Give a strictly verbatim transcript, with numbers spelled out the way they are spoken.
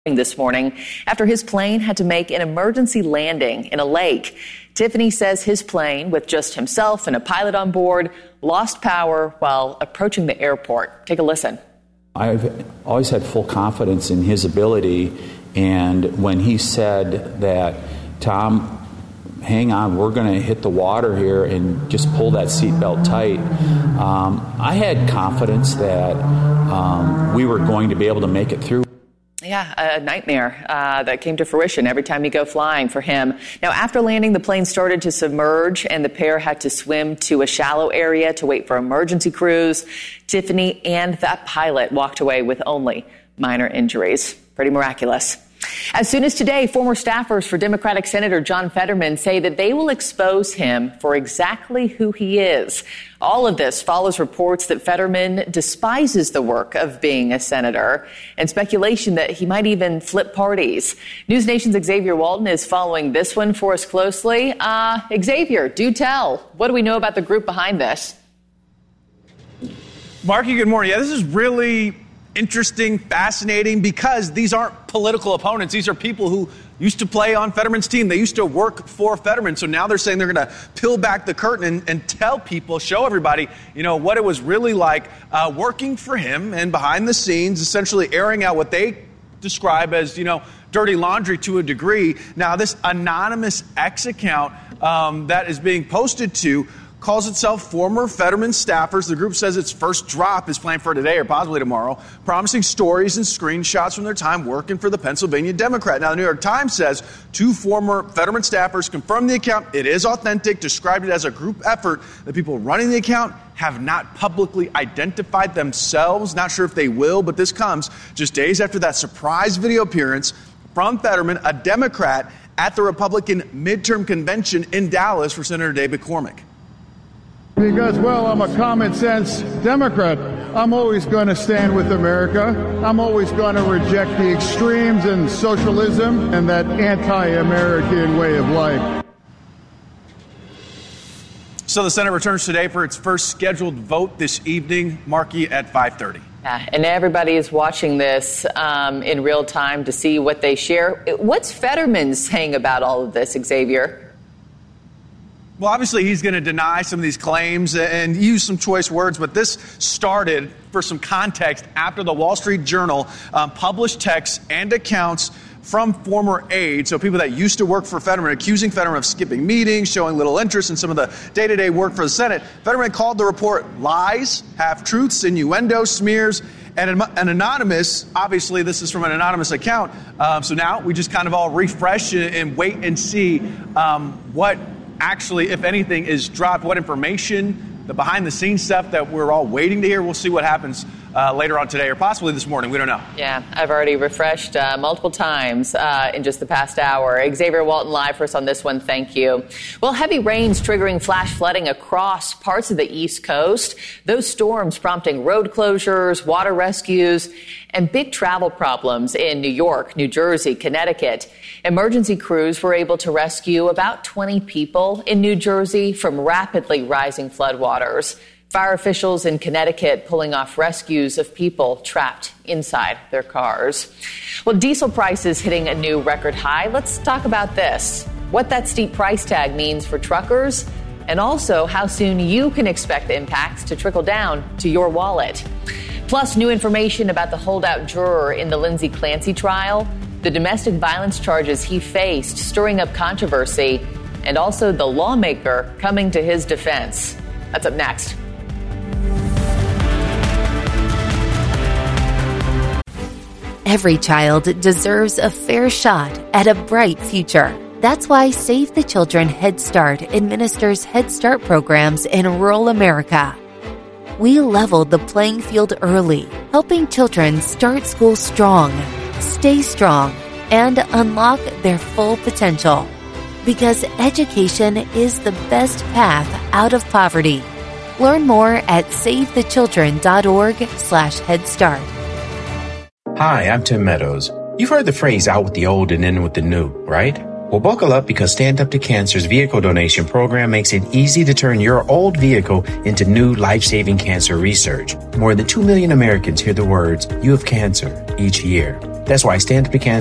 this morning after his plane had to make an emergency landing in a lake. Tiffany says his plane, with just himself and a pilot on board, lost power while approaching the airport. Take a listen. I've always had full confidence in his ability, and when he said that, Tom, hang on, we're going to hit the water here and just pull that seatbelt tight, um, I had confidence that um, we were going to be able to make it through. Yeah, a nightmare uh, that came to fruition every time you go flying for him. Now, after landing, the plane started to submerge and the pair had to swim to a shallow area to wait for emergency crews. Tiffany and that pilot walked away with only minor injuries. Pretty miraculous. As soon as today, former staffers for Democratic Senator John Fetterman say that they will expose him for exactly who he is. All of this follows reports that Fetterman despises the work of being a senator and speculation that he might even flip parties. News Nation's Xavier Walton is following this one for us closely. Uh, Xavier, do tell. What do we know about the group behind this? Marky, good morning. Yeah, this is really interesting, fascinating, because these aren't political opponents. These are people who used to play on Fetterman's team. They used to work for Fetterman. So now they're saying they're going to peel back the curtain and, and tell people, show everybody, you know, what it was really like uh, working for him and behind the scenes, essentially airing out what they describe as, you know, dirty laundry to a degree. Now, this anonymous X account um, that is being posted to calls itself Former Fetterman Staffers. The group says its first drop is planned for today or possibly tomorrow, promising stories and screenshots from their time working for the Pennsylvania Democrat. Now, the New York Times says two former Fetterman staffers confirmed the account. It is authentic, described it as a group effort. The people running the account have not publicly identified themselves. Not sure if they will, but this comes just days after that surprise video appearance from Fetterman, a Democrat, at the Republican midterm convention in Dallas for Senator David Cormick. Because, well, I'm a common sense Democrat. I'm always going to stand with America. I'm always going to reject the extremes and socialism and that anti-American way of life. So the Senate returns today for its first scheduled vote this evening, Marky, at five thirty. Yeah, and everybody is watching this um, in real time to see what they share. What's Fetterman saying about all of this, Xavier? Well, obviously, he's going to deny some of these claims and use some choice words, but this started, for some context, after the Wall Street Journal um, published texts and accounts from former aides, so people that used to work for Fetterman, accusing Fetterman of skipping meetings, showing little interest in some of the day-to-day work for the Senate. Fetterman called the report lies, half-truths, innuendo, smears, and an anonymous, obviously this is from an anonymous account, um, so now we just kind of all refresh and wait and see um, what actually, if anything, is dropped, what information, the behind-the-scenes stuff that we're all waiting to hear. We'll see what happens uh, later on today or possibly this morning. We don't know. Yeah, I've already refreshed uh, multiple times uh, in just the past hour. Xavier Walton live for us on this one. Thank you. Well, heavy rains triggering flash flooding across parts of the East Coast. Those storms prompting road closures, water rescues, and big travel problems in New York, New Jersey, Connecticut. Emergency crews were able to rescue about twenty people in New Jersey from rapidly rising floodwaters. Fire officials in Connecticut pulling off rescues of people trapped inside their cars. Well, diesel prices hitting a new record high. Let's talk about this. What that steep price tag means for truckers, and also how soon you can expect the impacts to trickle down to your wallet. Plus, new information about the holdout juror in the Lindsay Clancy trial, the domestic violence charges he faced stirring up controversy, and also the lawmaker coming to his defense. That's up next. Every child deserves a fair shot at a bright future. That's why Save the Children Head Start administers Head Start programs in rural America. We leveled the playing field early, helping children start school strong, stay strong, and unlock their full potential. Because education is the best path out of poverty. Learn more at savethechildren.org slash Head Start. Hi, I'm Tim Meadows. You've heard the phrase out with the old and in with the new, right? Well, buckle up because Stand Up to Cancer's vehicle donation program makes it easy to turn your old vehicle into new life-saving cancer research. More than two million Americans hear the words, "You have cancer," each year. That's why Stand Up to Cancer